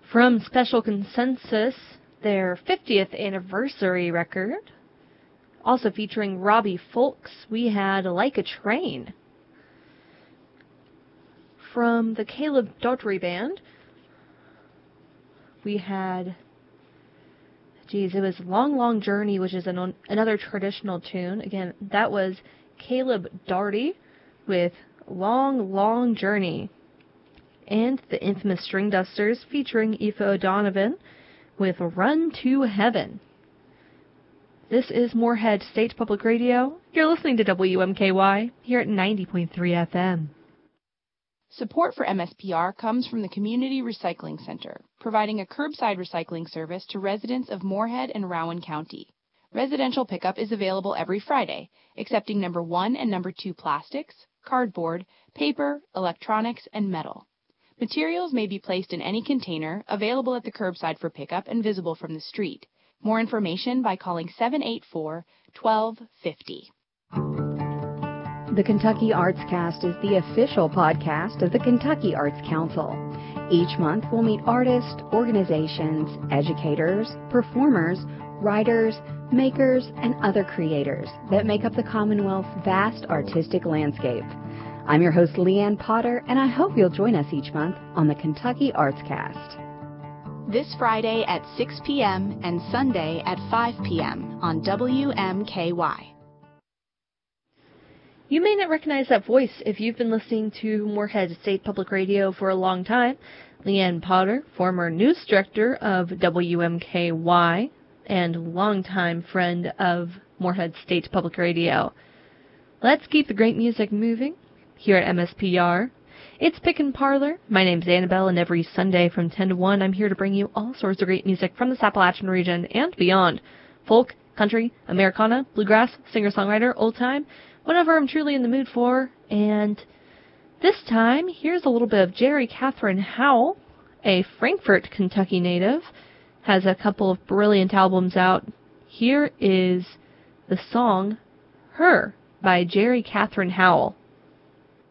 From Special Consensus, their 50th anniversary record, also featuring Robbie Fulks, we had Like a Train. From the Caleb Daughtry Band, we had, it was Long, Long Journey, which is another traditional tune. Again, that was Caleb Daughtry with Long, Long Journey. And the infamous String Dusters featuring Aoife O'Donovan with Run to Heaven. This is Moorhead State Public Radio. You're listening to WMKY here at 90.3 FM. Support for MSPR comes from the Community Recycling Center, providing a curbside recycling service to residents of Moorhead and Rowan County. Residential pickup is available every Friday, accepting number 1 and number 2 plastics, cardboard, paper, electronics, and metal. Materials may be placed in any container, available at the curbside for pickup and visible from the street. More information by calling 784-1250. The Kentucky Arts Cast is the official podcast of the Kentucky Arts Council. Each month we'll meet artists, organizations, educators, performers, writers, makers, and other creators that make up the Commonwealth's vast artistic landscape. I'm your host, Leanne Potter, and I hope you'll join us each month on the Kentucky Arts Cast. This Friday at 6 p.m. and Sunday at 5 p.m. on WMKY. You may not recognize that voice if you've been listening to Moorhead State Public Radio for a long time. Leanne Potter, former news director of WMKY and longtime friend of Moorhead State Public Radio. Let's keep the great music moving here at MSPR. It's Pickin' Parlor. My name's Annabelle, and every Sunday from 10 to 1, I'm here to bring you all sorts of great music from the Appalachian region and beyond. Folk, country, Americana, bluegrass, singer-songwriter, old-time, whatever I'm truly in the mood for. And this time, here's a little bit of Jerry Catherine Howell, a Frankfort, Kentucky native, has a couple of brilliant albums out. Here is the song Her by Jerry Catherine Howell.